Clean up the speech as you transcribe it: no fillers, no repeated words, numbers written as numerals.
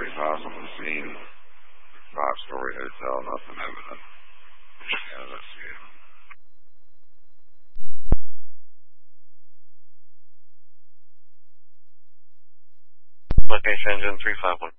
house on the scene. 5-story hotel, nothing evident. Yeah, let's see. Location engine 351.